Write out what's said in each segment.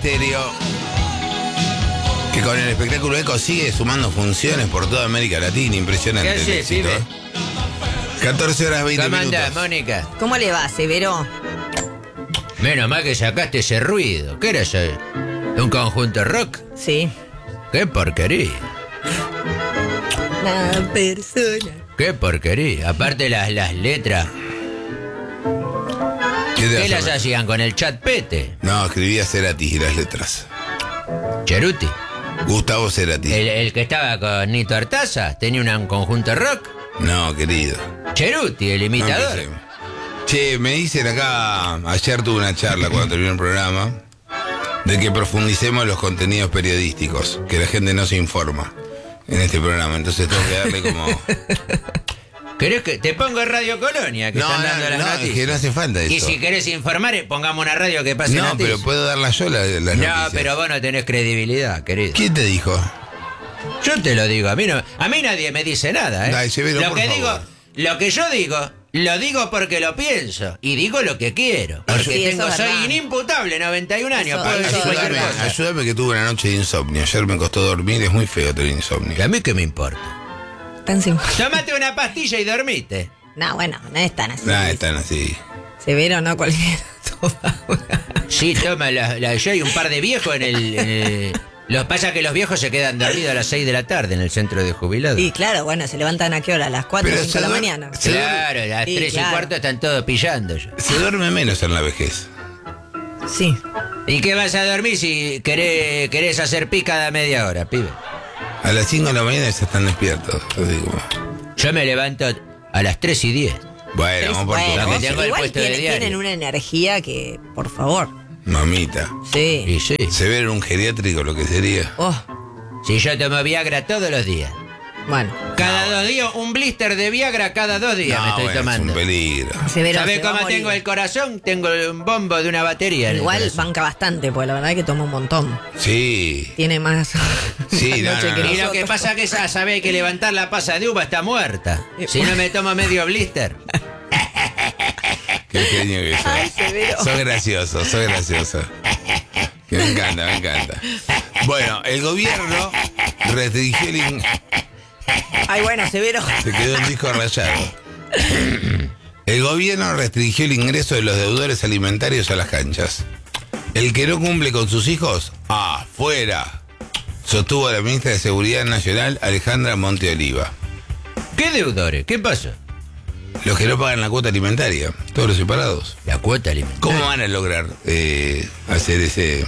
Estéreo, que con el espectáculo Eco sigue sumando funciones por toda América Latina. Impresionante. ¿Qué haces, el éxito, pibe? 14 horas 20 ¿Cómo minutos. andás, Mónica? ¿Cómo le va, Severo? Menos mal que sacaste ese ruido. ¿Qué era eso? ¿Un conjunto rock? Sí. ¡Qué porquería! La persona. ¡Qué porquería! Aparte las letras. ¿Qué te ¿Qué vas a las ver? hacían con el chat pete? No, escribía Cerati y las letras. Cheruti. Gustavo Cerati. El que estaba con Nito Artaza tenía un conjunto rock. No, querido. Cheruti, el No imitador. empecemos. Che, me dicen acá, ayer tuve una charla cuando terminó el programa, de que profundicemos los contenidos periodísticos, que la gente no se informa en este programa, entonces tengo que darle como... ¿Querés que te pongo en Radio Colonia, que están dando las no, noticias? es que no hace falta eso. Y si querés informar, pongamos una radio que pase No, noticias. pero puedo darla yo las No, noticias. pero vos no tenés credibilidad, querido. ¿Quién te dijo? Yo te lo digo, a mí nadie me dice nada, ¿eh? Dale, Severo, lo por que favor. digo, lo que yo digo, lo digo porque lo pienso y digo lo que quiero, porque Sí, eso es soy verdad. inimputable, 91 años, Eso- puedo eso decir es cualquier verdad. cosa. Ayúdame que tuve una noche de insomnio. Ayer me costó dormir, es muy feo tener insomnio. ¿Y a mí qué me importa? Tan simple. Tomate una pastilla y dormite. No, bueno, no es tan así. Nada, están así. Severo, no cualquiera. Toma una. Sí, toma yo hay un par de viejos en el... Lo pasa que los viejos se quedan dormidos a las 6 de la tarde en el centro de jubilados. Y claro, bueno, se levantan a qué hora, a las 4 o Pero 5 de la se mañana. Claro, a las Sí, 3 y claro. cuarto están todos pillando ya. Se duerme menos en la vejez. Sí. ¿Y qué vas a dormir si querés hacer pis cada media hora, pibe? A las 5 de la mañana ya están despiertos. Así como... Yo me levanto a las 3 y 10. Bueno, vamos por Bueno, tu que tengo el igual puesto de diario. tienen una energía que, por favor. Mamita. Sí. Y sí. Se ve en un geriátrico lo que sería. Oh, Si yo tomo Viagra todos los días. bueno. Cada 2 días, un blister de Viagra cada 2 días me estoy bueno, tomando. es un peligro. Severo, ¿Sabés se va a cómo morir. tengo el corazón? Tengo un bombo de una batería. en el Igual corazón. banca bastante, porque la verdad es que toma un montón. Sí. Tiene más Sí, la no, noche no, que no. Y lo que nosotros. pasa es que esa sabe que levantar la pasa de uva está muerta. Si no me tomo medio blister. Qué genio que sos. Ay, Severo. Sos gracioso, sos gracioso. Que me encanta, me encanta. Bueno, el gobierno restringió el Ay, bueno, Severo. Se quedó un disco rayado. El gobierno restringió el ingreso de los deudores alimentarios a las canchas. El que no cumple con sus hijos, afuera, sostuvo la ministra de Seguridad Nacional, Alejandra Monteoliva. ¿Qué deudores? ¿Qué pasa? Los que no pagan la cuota alimentaria, todos los separados. La cuota alimentaria. ¿Cómo van a lograr hacer ese...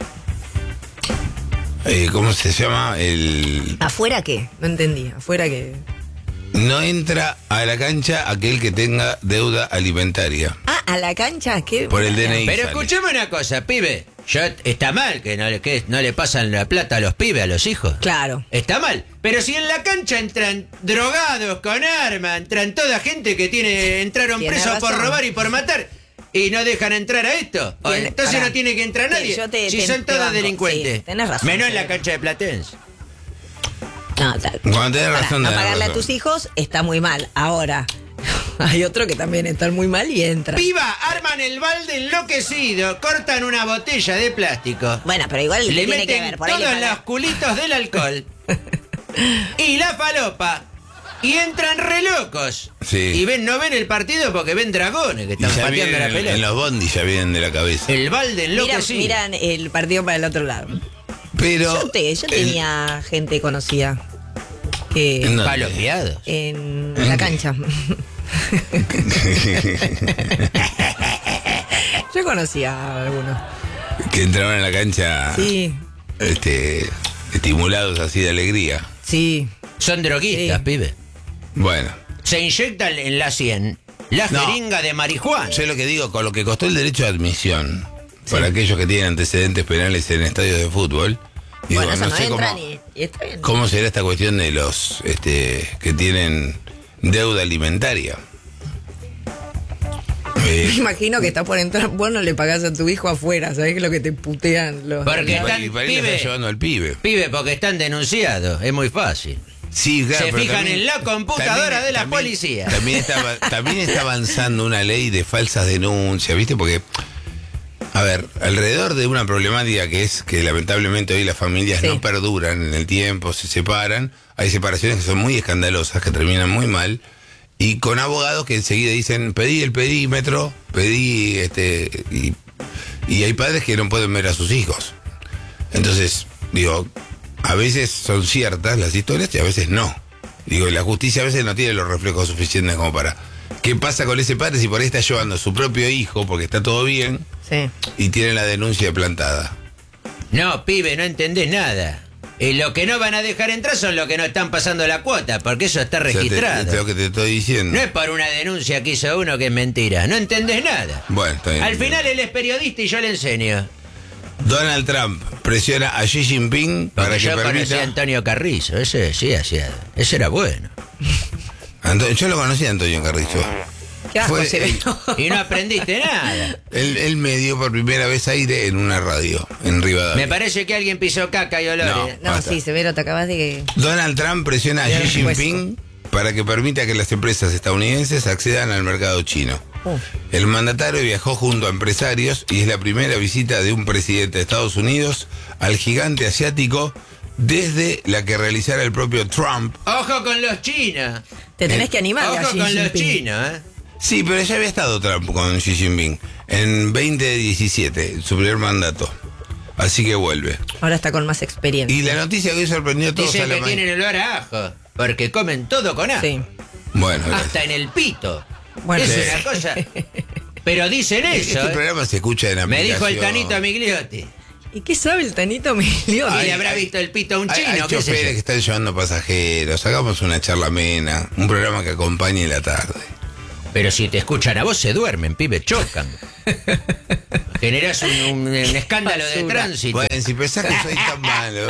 ¿cómo se llama? ¿Afuera qué? No entendí. ¿Afuera qué? No entra a la cancha aquel que tenga deuda alimentaria. Ah, a la cancha, ¿qué? Por el DNI. Pero sale. escuchame una cosa, pibe. Está mal que no le pasan la plata a los pibes, a los hijos. Claro. Está mal. Pero si en la cancha entran drogados con armas, entran toda gente que entraron Tiene presos por razón. robar y por matar. Y no dejan entrar a esto. Tiene- Entonces pará. no tiene que entrar nadie. Yo te- si te- son te todos banco. delincuentes. Sí, tenés razón, Menos en la Severo. cancha de Platense. No, tal. Cuando tenés Pará, razón, no tenés pagarle a razón. tus hijos está muy mal. Ahora, hay otro que también está muy mal y entra. Piba, arman el balde enloquecido, cortan una botella de plástico. Bueno, pero igual Le tiene que meten ver. Por ahí le todos pagan. los culitos del alcohol y la falopa y entran re locos. Sí. Y no ven el partido porque ven dragones que Y están ya pateando vienen la en pelota. los bondis, ya vienen de la cabeza. El balde enloquecido. Miran el partido para el otro lado. Pero... Yo tenía gente conocida que ¿En dónde? Palopeados. en la cancha. Yo conocía a algunos. que entraban en la cancha Sí, estimulados así de alegría. sí. Son droguistas, Sí. pibe. Bueno, Se inyectan en la 100 la No. jeringa de marihuana. yo lo que digo, con lo que costó el derecho de admisión para aquellos que tienen antecedentes penales en estadios de fútbol, digo, Bueno, eso no no sé entra cómo, y está bien. cómo será esta cuestión de los que tienen deuda alimentaria. Me imagino que está por entrar, vos no le pagás a tu hijo afuera, ¿sabés qué es lo que te putean los... Porque Y están, para ahí le pibe, está llevando al pibe. pibe, porque están denunciados. Es muy fácil. Sí, claro, Se pero fijan también- en la computadora de la policía. También está avanzando una ley de falsas denuncias, ¿viste? Porque A ver, alrededor de una problemática que es que lamentablemente hoy las familias Sí. no perduran en el tiempo, se separan, hay separaciones que son muy escandalosas, que terminan muy mal, y con abogados que enseguida dicen, pedí el perímetro, y hay padres que no pueden ver a sus hijos. Entonces, digo, a veces son ciertas las historias y a veces no. Digo, la justicia a veces no tiene los reflejos suficientes como para... ¿Qué pasa con ese padre si por ahí está llevando a su propio hijo porque está todo bien Sí. y tiene la denuncia plantada? No, pibe, no entendés nada. Lo que no van a dejar entrar son los que no están pasando la cuota, porque eso está O sea, registrado. es lo que te estoy diciendo. No es por una denuncia que hizo uno que es mentira. No entendés nada. Bueno, está bien. Al final él es periodista y yo le enseño. Donald Trump presiona a Xi Jinping para Porque que yo conocí a permita... Antonio Carrizo. Ese sí hacía. Ese era bueno. Yo lo conocí a Antonio Carrizo. Qué asco Fue se ve. Y no aprendiste nada. Él me dio por primera vez aire en una radio, en Rivadavia. Me parece que alguien pisó caca y olores. No, Basta. sí, Severo, te acabas de... Donald Trump presiona a Bien Xi puesto. Jinping para que permita que las empresas estadounidenses accedan al mercado chino. Uf. El mandatario viajó junto a empresarios y es la primera visita de un presidente de Estados Unidos al gigante asiático desde la que realizara el propio Trump. Ojo con los chinos. Te tenés que animar a Ojo Xi con los Jinping. chinos, ¿eh? Sí, pero ya había estado Trump con Xi Jinping en 2017, su primer mandato. Así que vuelve. Ahora está con más experiencia. Y la noticia que hoy sorprendió a todos Dicen a la que mañana. tienen olor a ajo. Porque comen todo con ajo. Sí. Bueno, gracias. Hasta en el pito. Bueno, es sí. una cosa. Pero dicen eso. Este ¿eh? programa se escucha en Me dijo el aplicación. Tanito Migliotti. ¿Y qué sabe el Tanito Migliotti? ¿Y le habrá visto el pito a un chino? Hay ¿Qué sé choferes yo? que están llevando pasajeros. Hagamos una charla amena, un programa que acompañe la tarde. Pero si te escuchan a vos, se duermen, pibe, chocan. Generás un escándalo de Basura. tránsito. Bueno, si pensás que soy tan malo.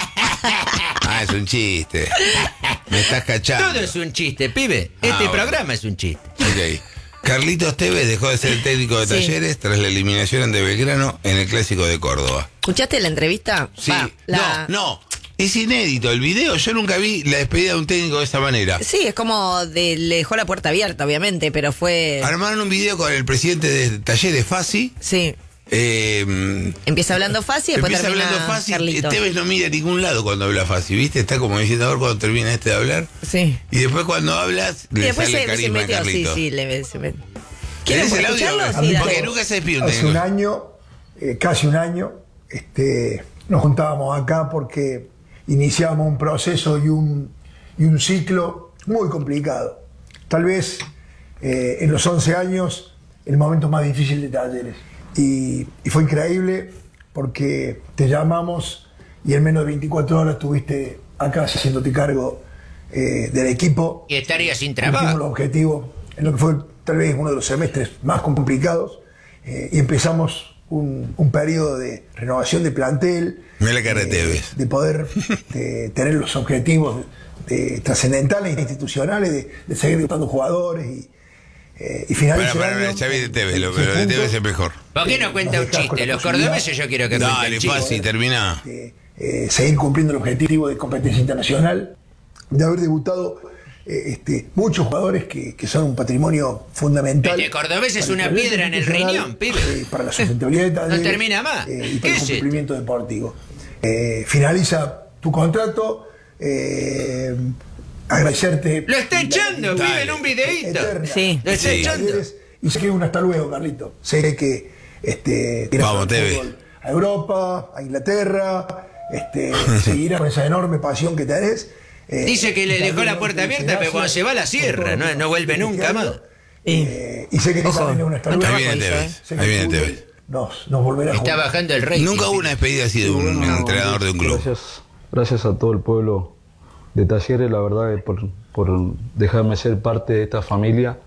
Ah, es un chiste. Me estás cachando. Todo es un chiste, pibe. Este bueno. programa es un chiste. Ok. Carlitos Tevez dejó de ser el técnico de Sí. Talleres tras la eliminación de Belgrano en el Clásico de Córdoba. ¿Escuchaste la entrevista? Sí. Va, No. Es inédito el video. Yo nunca vi la despedida de un técnico de esa manera. Sí, es como le dejó la puerta abierta, obviamente, pero fue... Armaron un video con el presidente de Talleres, Fassi. Sí. Eh, Empieza hablando fácil y después Empieza termina hablando fácil. Carlitos. Tevez no mira a ningún lado cuando habla fácil, ¿viste? Está como diciendo a ver cuando termina este de hablar. Sí. Y después cuando hablas, Y le después sale se carisma a metió, sí, Carlitos. sí, se metió. ¿Quieren ¿Tenés el audio? escucharlo? Sí, Porque dale. nunca se despide un Hace un técnico. año, casi un año, nos juntábamos acá porque iniciábamos un proceso y un ciclo muy complicado. Tal vez en los 11 años el momento más difícil de Talleres. Y fue increíble porque te llamamos y en menos de 24 horas estuviste acá haciéndote cargo del equipo. Y estaría sin Cumplimos trabajo. los objetivos en lo que fue tal vez uno de los semestres más complicados y empezamos un periodo de renovación de plantel, Mirá la cara de Tevez. de poder tener los objetivos trascendentales e institucionales, de seguir debutando jugadores y finalizar. Para, ya vi de Tevez, lo de Tevez es mejor. ¿Por qué no cuenta un chiste? Los cordobeses yo quiero que cuenten Dale, chistes. fácil, termina. Seguir cumpliendo el objetivo de competencia internacional, de haber debutado muchos jugadores que son un patrimonio fundamental. Este cordobés es para el una talento piedra en el institucional, riñón, pibe. Para la sustentabilidad de Talleres, No termina más. y ¿Qué para el es esto? cumplimiento deportivo. Finaliza tu contrato. Agradecerte. Lo está echando, pibe, en un videíto. eterna Sí. Lo está Sí. echando. Y sé que un hasta luego, Carlito. Sé que irás Vamos, al Tevez. fútbol a Europa, a Inglaterra, seguirás con esa enorme pasión que tenés. Dice que le dejó la puerta abierta, pero cuando se va la cierra, no vuelve nunca más. Y sé que Ojo, también un hasta luego. Ahí viene hizo, Tevez. Sé que Ahí viene el fútbol Tevez. nos volverá a Está juntar. bajando el rating. Nunca hubo una despedida así de un entrenador de un club. Gracias a todo el pueblo de Talleres, la verdad, por dejarme ser parte de esta familia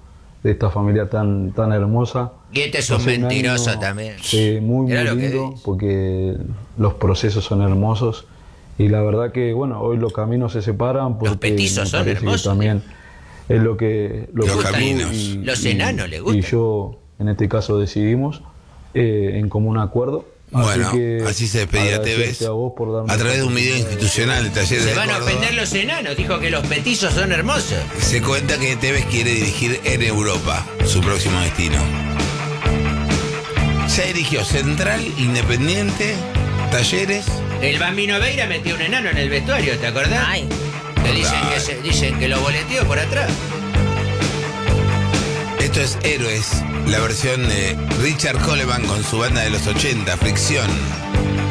tan hermosa. Y este es un Hace mentiroso año, también. muy Mirá lo que lindo, dice. porque los procesos son hermosos. Y la verdad que, bueno, hoy los caminos se separan porque petizos me son parece que hermosos. también es lo que Los que caminos. tú Los enanos le gustan. Y yo, en este caso, decidimos en común acuerdo. Bueno, que así se despedía agradecerte Tevez a vos por darme a través de un esta video oportunidad de- institucional de Talleres Se de van a Córdoba. ofender los enanos. Dijo que los petizos son hermosos. Se cuenta que Tevez quiere dirigir en Europa su próximo destino. Ya dirigió Central, Independiente, Talleres. El Bambino Veira metió un enano en el vestuario, ¿te acordás? Ay, Que dicen que lo boleteó por atrás. Esto es Héroes, la versión de Richard Coleman con su banda de los 80, Fricción.